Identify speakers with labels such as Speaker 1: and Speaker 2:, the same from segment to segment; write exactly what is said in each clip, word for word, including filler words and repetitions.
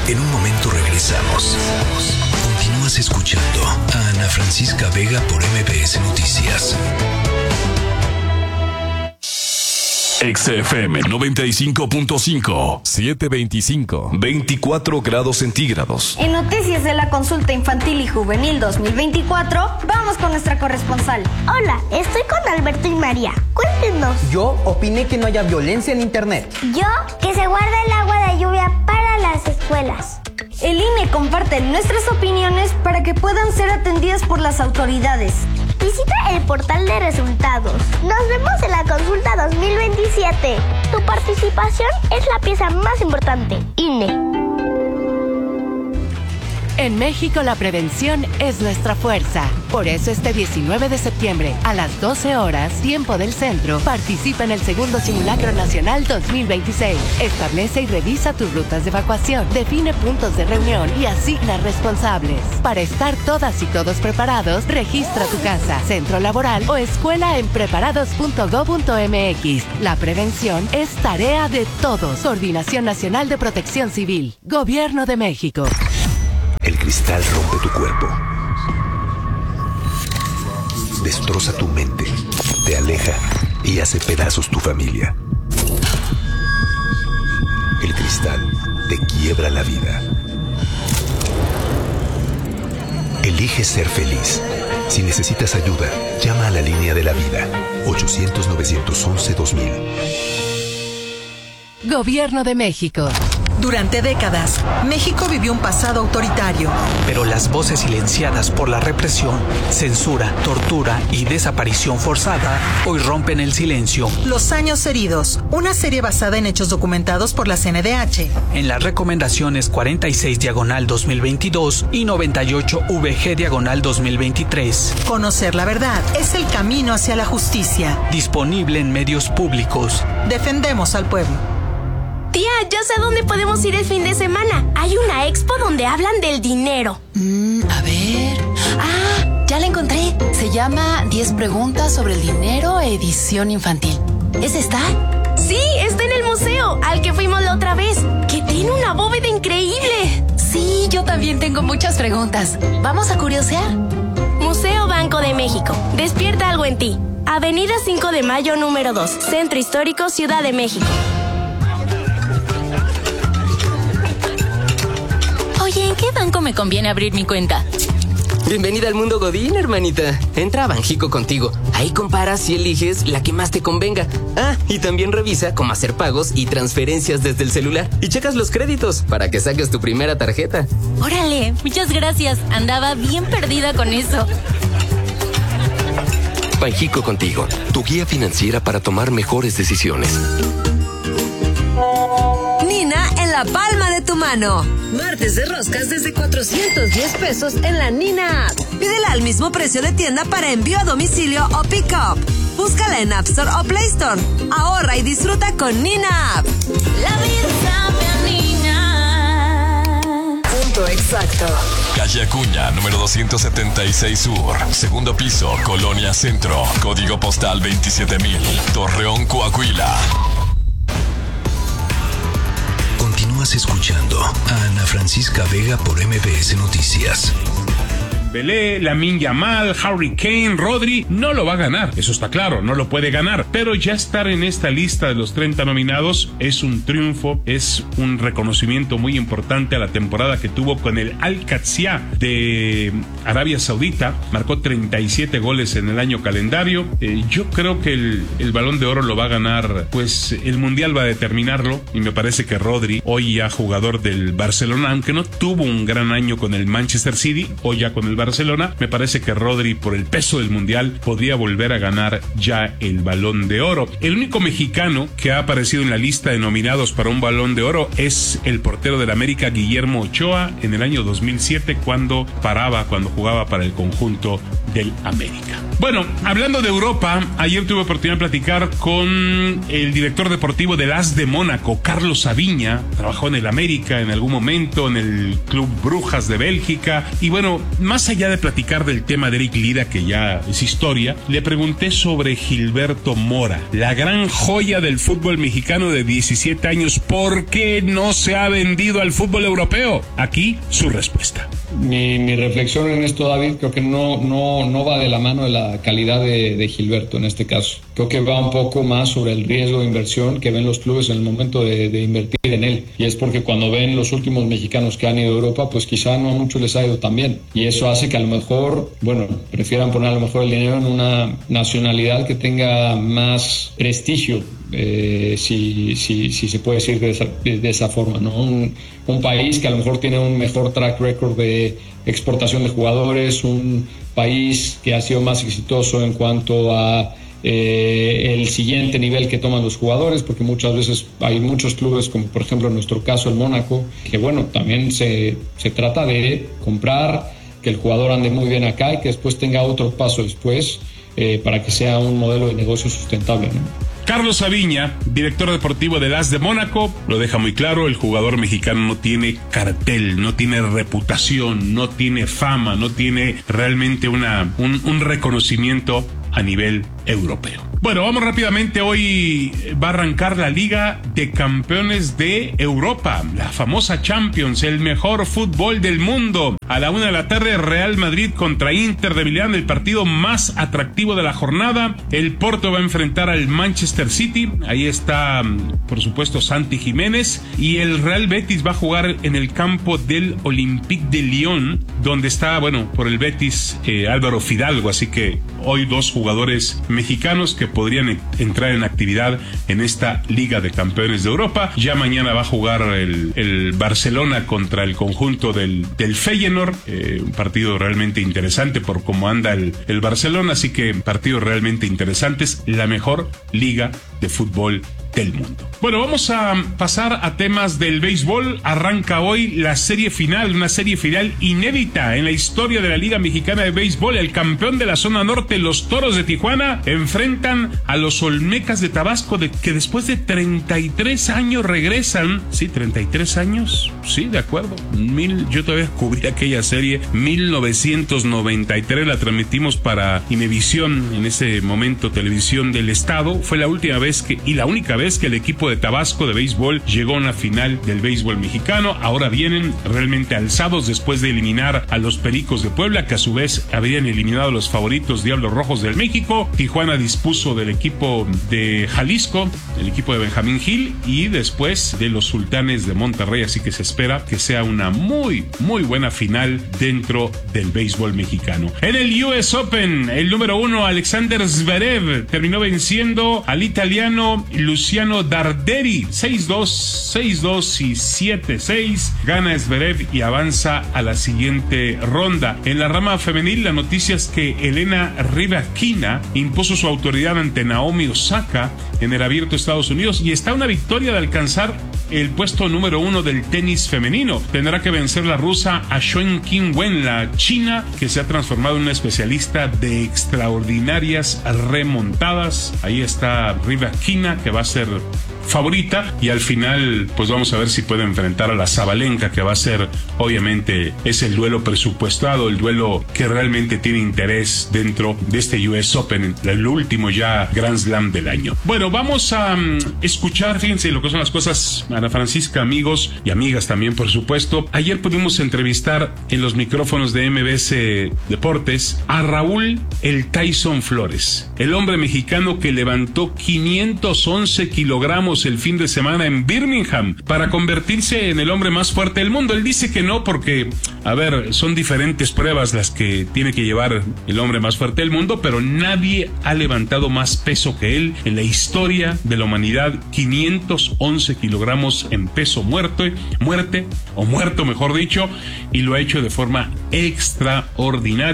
Speaker 1: En un momento regresamos. Continúas escuchando a Ana Francisca Vega por M B S Noticias.
Speaker 2: X F M noventa y cinco punto cinco, setecientos veinticinco, veinticuatro grados centígrados.
Speaker 3: En noticias de la consulta infantil y juvenil dos mil veinticuatro, vamos con nuestra corresponsal.
Speaker 4: Hola, estoy con Alberto y María. Cuéntenos.
Speaker 5: Yo opiné que no haya violencia en internet.
Speaker 4: Yo, que se guarde el agua de lluvia para las escuelas.
Speaker 3: El I N E comparte nuestras opiniones para que puedan ser atendidas por las autoridades.
Speaker 4: Visita el portal de resultados. Nos vemos en la consulta dos mil veintisiete. Tu participación es la pieza más importante. I N E.
Speaker 6: En México la prevención es nuestra fuerza. Por eso este diecinueve de septiembre a las doce horas, tiempo del centro, participa en el segundo Simulacro Nacional dos mil veintiséis. Establece y revisa tus rutas de evacuación, define puntos de reunión y asigna responsables. Para estar todas y todos preparados, registra tu casa, centro laboral o escuela en preparados punto gob punto m x. La prevención es tarea de todos. Coordinación Nacional de Protección Civil. Gobierno de México.
Speaker 1: El cristal rompe tu cuerpo, destroza tu mente, te aleja y hace pedazos tu familia. El cristal te quiebra la vida. Elige ser feliz. Si necesitas ayuda, llama a la línea de la vida, ochocientos, novecientos once, dos mil.
Speaker 6: Gobierno de México.
Speaker 7: Durante décadas, México vivió un pasado autoritario.
Speaker 8: Pero las voces silenciadas por la represión, censura, tortura y desaparición forzada hoy rompen el silencio.
Speaker 7: Los años heridos, una serie basada en hechos documentados por la C N D H.
Speaker 8: En las recomendaciones cuarenta y seis diagonal dos mil veintidós y noventa y ocho V G diagonal dos mil veintitrés.
Speaker 7: Conocer la verdad es el camino hacia la justicia.
Speaker 8: Disponible en medios públicos.
Speaker 7: Defendemos al pueblo.
Speaker 9: Tía, ya sé a dónde podemos ir el fin de semana. Hay una expo donde hablan del dinero.
Speaker 10: Mm, a ver... Ah, ya la encontré. Se llama diez preguntas sobre el dinero, edición infantil. ¿Es esta?
Speaker 9: Sí, está en el museo, al que fuimos la otra vez, que tiene una bóveda increíble.
Speaker 10: Sí, yo también tengo muchas preguntas. ¿Vamos a curiosear?
Speaker 9: Museo Banco de México. Despierta algo en ti. Avenida cinco de mayo, número dos. Centro Histórico, Ciudad de México.
Speaker 10: Oye, ¿en qué banco me conviene abrir mi cuenta?
Speaker 11: Bienvenida al mundo Godín, hermanita. Entra a Banjico contigo. Ahí comparas y eliges la que más te convenga. Ah, y también revisa cómo hacer pagos y transferencias desde el celular. Y checas los créditos para que saques tu primera tarjeta.
Speaker 10: Órale, muchas gracias. Andaba bien perdida con eso.
Speaker 1: Banjico contigo, tu guía financiera para tomar mejores decisiones.
Speaker 12: Nina en la palma de tu mano. Martes de roscas desde cuatrocientos diez pesos en la Nina App. Pídela al mismo precio de tienda para envío a domicilio o pick-up. Búscala en App Store o Play Store. Ahorra y disfruta con Nina App.
Speaker 10: La vida me anina.
Speaker 12: Punto exacto.
Speaker 2: Calle Acuña, número doscientos setenta y seis Sur. Segundo piso, Colonia Centro. Código postal veintisiete mil. Torreón, Coahuila.
Speaker 1: Continúas escuchando a Ana Francisca Vega por M B S Noticias.
Speaker 13: Pelé, Lamine Yamal, Harry Kane, Rodri, no lo va a ganar, eso está claro, no lo puede ganar, pero ya estar en esta lista de los treinta nominados es un triunfo, es un reconocimiento muy importante a la temporada que tuvo con el Al-Qadsiya de Arabia Saudita. Marcó treinta y siete goles en el año calendario. Eh, yo creo que el, el Balón de Oro lo va a ganar, pues el Mundial va a determinarlo, y me parece que Rodri, hoy ya jugador del Barcelona, aunque no tuvo un gran año con el Manchester City, hoy ya con el Barcelona, me parece que Rodri, por el peso del mundial, podría volver a ganar ya el Balón de Oro. El único mexicano que ha aparecido en la lista de nominados para un Balón de Oro es el portero del América, Guillermo Ochoa, en el año dos mil siete, cuando paraba, cuando jugaba para el conjunto del América. Bueno, hablando de Europa, ayer tuve oportunidad de platicar con el director deportivo del A S de Mónaco, Carlos Saviña. Trabajó en el América en algún momento, en el Club Brujas de Bélgica. Y bueno, más allá de platicar del tema de Eric Lira, que ya es historia, le pregunté sobre Gilberto Mora, la gran joya del fútbol mexicano de diecisiete años. ¿Por qué no se ha vendido al fútbol europeo? Aquí su respuesta.
Speaker 14: Mi, mi reflexión en esto, David, creo que no, no, no va de la mano de la calidad de, de Gilberto en este caso. Creo que va un poco más sobre el riesgo de inversión que ven los clubes en el momento de, de invertir en él. Y es porque cuando ven los últimos mexicanos que han ido a Europa, pues quizá no a muchos les ha ido tan bien. Y eso hace que a lo mejor, bueno, prefieran poner a lo mejor el dinero en una nacionalidad que tenga más prestigio. Eh, si, si, si se puede decir de esa, de, de esa forma, ¿no? Un, un país que a lo mejor tiene un mejor track record de exportación de jugadores, un país que ha sido más exitoso en cuanto a eh, el siguiente nivel que toman los jugadores, porque muchas veces hay muchos clubes, como por ejemplo en nuestro caso el Mónaco, que bueno, también se, se trata de comprar, que el jugador ande muy bien acá y que después tenga otro paso después eh, para que sea un modelo de negocio sustentable, ¿no?
Speaker 13: Carlos Saviña, director deportivo del A S de Mónaco, lo deja muy claro: el jugador mexicano no tiene cartel, no tiene reputación, no tiene fama, no tiene realmente una, un, un reconocimiento a nivel europeo. Bueno, vamos rápidamente. Hoy va a arrancar la Liga de Campeones de Europa, la famosa Champions, el mejor fútbol del mundo. A la una de la tarde, Real Madrid contra Inter de Milán, el partido más atractivo de la jornada. El Porto va a enfrentar al Manchester City. Ahí está, por supuesto, Santi Jiménez. Y el Real Betis va a jugar en el campo del Olympique de Lyon, donde está, bueno, por el Betis, eh, Álvaro Fidalgo. Así que hoy dos jugadores mexicanos que podrían entrar en actividad en esta Liga de Campeones de Europa. Ya mañana va a jugar el, el Barcelona contra el conjunto del, del Feyenoord, eh, un partido realmente interesante por cómo anda el, el Barcelona, así que partidos realmente interesantes, la mejor liga de fútbol del mundo. Bueno, vamos a pasar a temas del béisbol. Arranca hoy la serie final, una serie final inédita en la historia de la Liga Mexicana de Béisbol. El campeón de la zona norte, los Toros de Tijuana, enfrentan a los Olmecas de Tabasco, de, que después de treinta y tres años regresan. Sí, treinta y tres años, sí, de acuerdo. Mil, yo todavía cubrí aquella serie, mil novecientos noventa y tres, la transmitimos para Imevisión, en ese momento Televisión del Estado. Fue la última vez que, y la única vez que el equipo de Tabasco de béisbol llegó a una final del béisbol mexicano. Ahora vienen realmente alzados después de eliminar a los Pericos de Puebla, que a su vez habían eliminado a los favoritos Diablos Rojos del México. Tijuana dispuso del equipo de Jalisco, el equipo de Benjamín Gil, y después de los Sultanes de Monterrey, así que se espera que sea una muy, muy buena final dentro del béisbol mexicano. En el U S Open, el número uno, Alexander Zverev, terminó venciendo al italiano Luciano Darderi, seis dos, seis dos y siete seis. Gana Zverev y avanza a la siguiente ronda. En la rama femenil, la noticia es que Elena Rybakina impuso su autoridad ante Naomi Osaka en el Abierto de Estados Unidos y está a una victoria de alcanzar el puesto número uno del tenis femenino. Tendrá que vencer la rusa Ashuen Qinwen, la china, que se ha transformado en una especialista de extraordinarias remontadas. Ahí está Rybakina, que va a ser favorita, y al final pues vamos a ver si puede enfrentar a la Sabalenka, que va a ser, obviamente, es el duelo presupuestado, el duelo que realmente tiene interés dentro de este U S Open, el último ya Grand Slam del año. Bueno, vamos a um, escuchar, fíjense lo que son las cosas, Ana Francisca, amigos y amigas también, por supuesto. Ayer pudimos entrevistar en los micrófonos de M B S Deportes a Raúl el Tyson Flores, el hombre mexicano que levantó quinientos once kilogramos el fin de semana en Birmingham para convertirse en el hombre más fuerte del mundo. Él dice que no porque, a ver, son diferentes pruebas las que tiene que llevar el hombre más fuerte del mundo, pero nadie ha levantado más peso que él en la historia de la humanidad. Quinientos once kilogramos en peso muerto, muerte o muerto mejor dicho, y lo ha hecho de forma extraordinaria.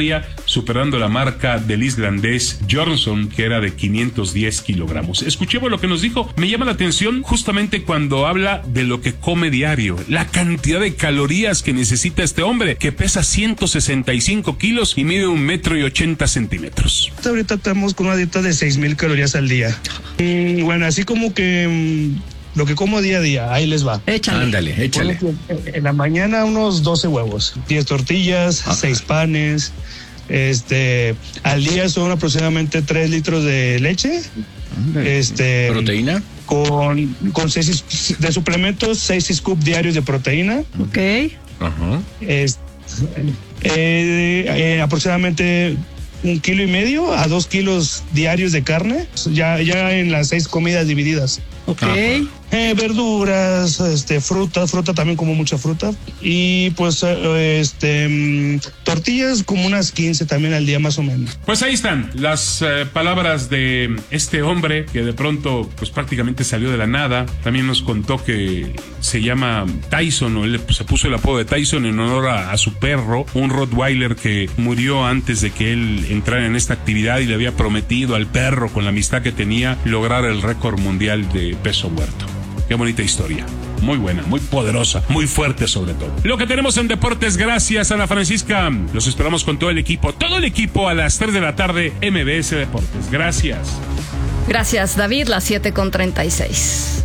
Speaker 13: superando la marca del islandés Johnson, que era de quinientos diez kilogramos. Escuchemos lo que nos dijo. Me llama la atención justamente cuando habla de lo que come diario, la cantidad de calorías que necesita este hombre, que pesa ciento sesenta y cinco kilos y mide un metro y ochenta centímetros.
Speaker 15: Ahorita estamos con una dieta de seis mil calorías al día. Mm, bueno, así como que mm, lo que como día a día, ahí les va.
Speaker 16: Échale. Ándale, échale.
Speaker 15: Bueno, en la mañana unos doce huevos, diez tortillas, Ajá. seis panes. Este, al día son aproximadamente tres litros de leche. Ándale. Este,
Speaker 16: ¿Proteína?
Speaker 15: Con, con seis de suplementos, seis scoops diarios de proteína.
Speaker 12: Ok.
Speaker 16: Ajá.
Speaker 15: Es, eh, eh, aproximadamente un kilo y medio a dos kilos diarios de carne, ya, ya en las seis comidas divididas.
Speaker 12: Ok.
Speaker 15: Eh, verduras, este, fruta, fruta también como mucha fruta. Y pues eh, este mm, tortillas como unas quince también al día más o menos.
Speaker 13: Pues ahí están las eh, palabras de este hombre que de pronto pues prácticamente salió de la nada. También nos contó que se llama Tyson, o él se puso el apodo de Tyson en honor a, a su perro, un Rottweiler que murió antes de que él entrara en esta actividad y le había prometido al perro, con la amistad que tenía, lograr el récord mundial de peso muerto. Qué bonita historia. Muy buena, muy poderosa, muy fuerte sobre todo. Lo que tenemos en deportes, gracias Ana Francisca. Los esperamos con todo el equipo, todo el equipo a las tres de la tarde, M B S Deportes. Gracias.
Speaker 17: Gracias, David, las siete con treinta y seis.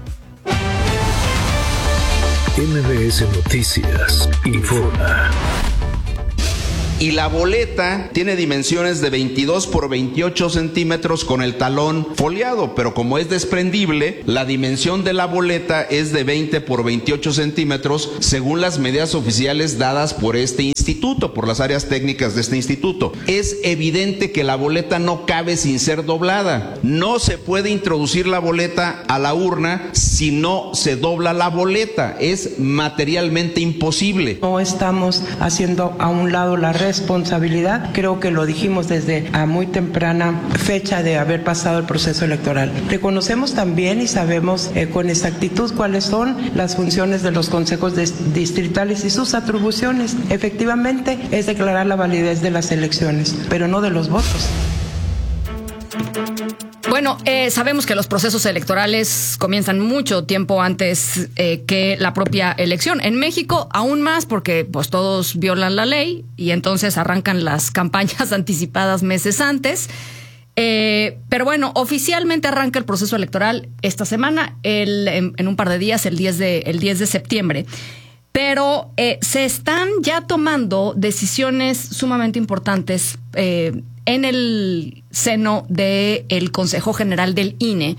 Speaker 1: M B S Noticias informa.
Speaker 18: Y la boleta tiene dimensiones de veintidós por veintiocho centímetros con el talón foliado, pero como es desprendible, la dimensión de la boleta es de veinte por veintiocho centímetros según las medidas oficiales dadas por este instituto, por las áreas técnicas de este instituto. Es evidente que la boleta no cabe sin ser doblada. No se puede introducir la boleta a la urna si no se dobla la boleta. Es materialmente imposible.
Speaker 19: No estamos haciendo a un lado la responsabilidad, creo que lo dijimos desde a muy temprana fecha de haber pasado el proceso electoral. Reconocemos también y sabemos eh, con exactitud cuáles son las funciones de los consejos distritales y sus atribuciones. Efectivamente, es declarar la validez de las elecciones, pero no de los votos.
Speaker 17: Bueno, eh, sabemos que los procesos electorales comienzan mucho tiempo antes eh, que la propia elección. En México aún más porque pues todos violan la ley y entonces arrancan las campañas anticipadas meses antes. Eh, pero bueno, oficialmente arranca el proceso electoral esta semana, el, en, en un par de días, el diez de, el diez de septiembre. Pero eh, se están ya tomando decisiones sumamente importantes eh, en el seno del Consejo General del I N E,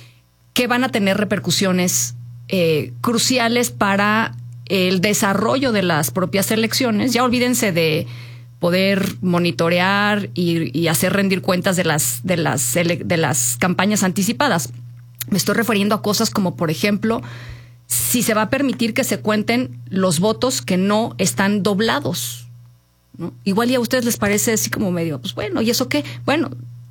Speaker 17: que van a tener repercusiones eh, cruciales para el desarrollo de las propias elecciones. Ya olvídense de poder monitorear y, y hacer rendir cuentas de las, de las, de las campañas anticipadas. Me estoy refiriendo a cosas como, por ejemplo, si se va a permitir que se cuenten los votos que no están doblados, ¿no? Igual y a ustedes les parece así como medio, pues bueno, ¿y eso qué? Bueno,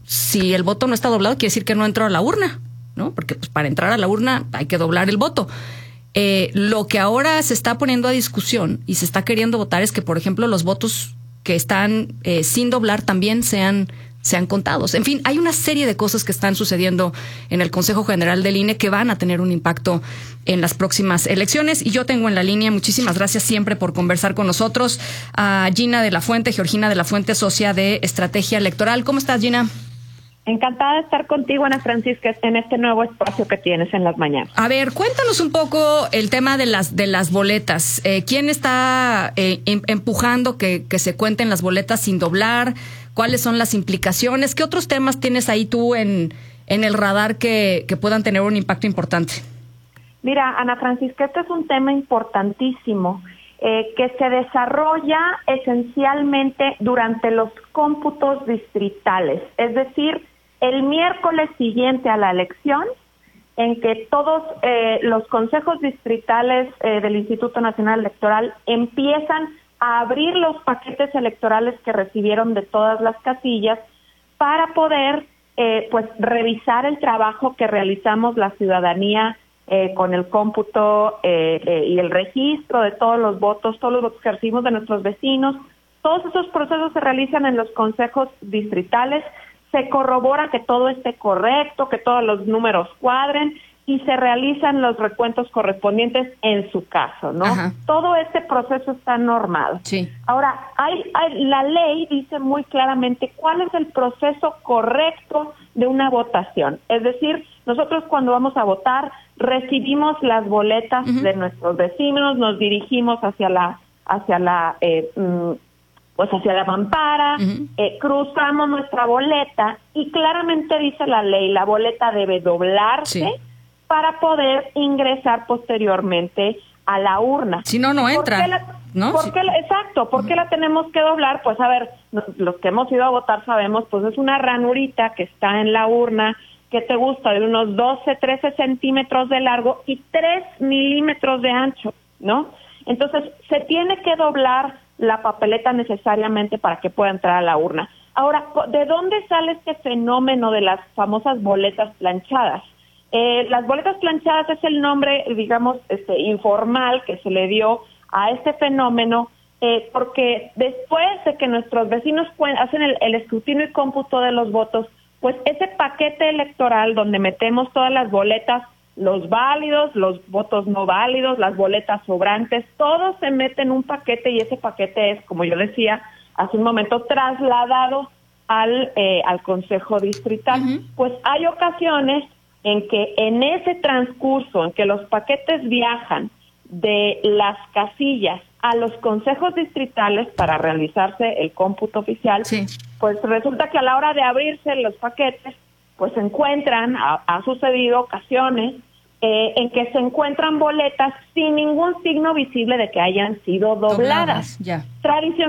Speaker 17: si el voto no está doblado, quiere decir que no entró a la urna, ¿no? Porque pues para entrar a la urna hay que doblar el voto. Eh, lo que ahora se está poniendo a discusión y se está queriendo votar es que, por ejemplo, los votos que están eh, sin doblar también sean sean contados. En fin, hay una serie de cosas que están sucediendo en el Consejo General del I N E que van a tener un impacto en las próximas elecciones. Y yo tengo en la línea, muchísimas gracias siempre por conversar con nosotros, a Gina de la Fuente, Georgina de la Fuente, socia de Estrategia Electoral. ¿Cómo estás, Gina?
Speaker 20: Encantada de estar contigo, Ana Francisca, en este nuevo espacio que tienes en las mañanas.
Speaker 17: A ver, cuéntanos un poco el tema de las de las boletas. Eh, ¿Quién está eh, empujando que, que se cuenten las boletas sin doblar? ¿Cuáles son las implicaciones? ¿Qué otros temas tienes ahí tú en, en el radar que, que puedan tener un impacto importante?
Speaker 20: Mira, Ana Francisca, este es un tema importantísimo eh, que se desarrolla esencialmente durante los cómputos distritales, es decir, el miércoles siguiente a la elección, en que todos eh, los consejos distritales eh, del Instituto Nacional Electoral empiezan a abrir los paquetes electorales que recibieron de todas las casillas para poder eh, pues revisar el trabajo que realizamos la ciudadanía eh, con el cómputo eh, eh, y el registro de todos los votos, todos los votos que recibimos de nuestros vecinos, Todos esos procesos se realizan en los consejos distritales, se corrobora que todo esté correcto, que todos los números cuadren y se realizan los recuentos correspondientes en su caso, ¿no? Ajá. Todo este proceso está normado.
Speaker 17: Sí.
Speaker 20: Ahora, hay, hay, la ley dice muy claramente cuál es el proceso correcto de una votación. Es decir, nosotros cuando vamos a votar recibimos las boletas uh-huh. de nuestros vecinos, nos dirigimos hacia la, hacia la, eh, pues hacia la mampara, uh-huh. eh, cruzamos nuestra boleta y claramente dice la ley, la boleta debe doblarse. Sí. Para poder ingresar posteriormente a la urna.
Speaker 17: Si no, no entra.
Speaker 20: ¿Por qué la,
Speaker 17: ¿no?
Speaker 20: ¿por qué la, exacto, ¿por qué la tenemos que doblar? Pues a ver, nos, los que hemos ido a votar sabemos, pues es una ranurita que está en la urna, que te gusta, de unos doce, trece centímetros de largo y tres milímetros de ancho, ¿no? Entonces, se tiene que doblar la papeleta necesariamente para que pueda entrar a la urna. Ahora, ¿de dónde sale este fenómeno de las famosas boletas planchadas? Eh, las boletas planchadas es el nombre, digamos, este, informal que se le dio a este fenómeno, eh, porque después de que nuestros vecinos hacen el, el escrutinio y cómputo de los votos, pues ese paquete electoral donde metemos todas las boletas, los válidos, los votos no válidos, las boletas sobrantes, todo se mete en un paquete y ese paquete es, como yo decía hace un momento, trasladado al, eh, al Consejo Distrital. Uh-huh. Pues hay ocasiones en que en ese transcurso, en que los paquetes viajan de las casillas a los consejos distritales para realizarse el cómputo oficial, sí. pues resulta que a la hora de abrirse los paquetes, pues se encuentran, ha, ha sucedido ocasiones, eh, en que se encuentran boletas sin ningún signo visible de que hayan sido dobladas.
Speaker 17: dobladas ya.
Speaker 20: Tradicionalmente